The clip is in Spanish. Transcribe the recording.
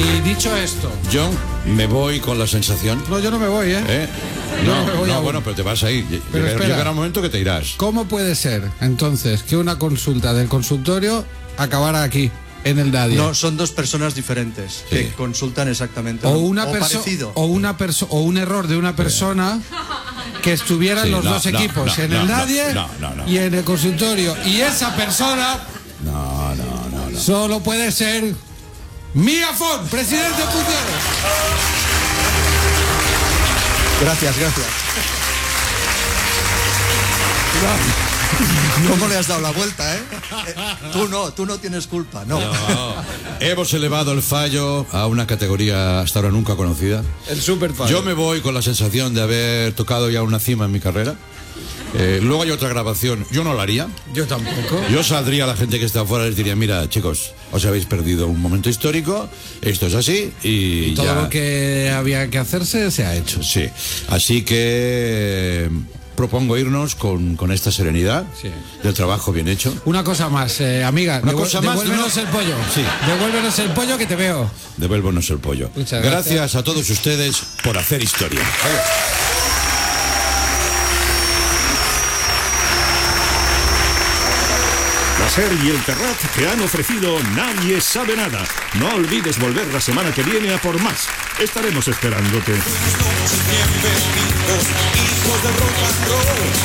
Y dicho esto... Yo me voy con la sensación... No, yo no me voy, ¿eh? No, bueno, pero te vas ahí. Pero Llegará un momento que te irás. ¿Cómo puede ser, entonces, que una consulta del consultorio acabara aquí, en el Dadia? No, son dos personas diferentes que consultan exactamente parecido. O un error de una persona que estuvieran los dos equipos, en el Dadia y en el consultorio. Y esa persona... No. Solo puede ser... Mía Font, presidente en funciones. Gracias. ¿Cómo le has dado la vuelta, Tú no tienes culpa, no. Hemos elevado el fallo a una categoría hasta ahora nunca conocida. El super fallo. Yo me voy con la sensación de haber tocado ya una cima en mi carrera. Luego hay otra grabación. Yo no la haría. Yo tampoco. Yo saldría a la gente que está afuera y les diría, mira, chicos, os habéis perdido un momento histórico, esto es así y todo ya... lo que había que hacerse se ha hecho. Sí, así que propongo irnos con esta serenidad del trabajo bien hecho. Una cosa más, amiga, devuélvenos el pollo. Sí. Devuélvenos el pollo que te veo. Devuélvenos el pollo. Muchas gracias a todos ustedes por hacer historia. La SER y el Terrat te han ofrecido Nadie sabe nada. No olvides volver la semana que viene a por más. Estaremos esperándote.